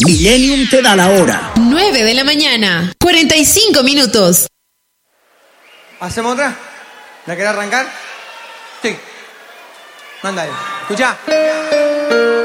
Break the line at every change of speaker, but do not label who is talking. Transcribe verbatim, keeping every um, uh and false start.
Millennium te da la hora.
nueve de la mañana, cuarenta y cinco minutos.
¿Hacemos otra? ¿La querés arrancar? Sí. Mándale. Escucha.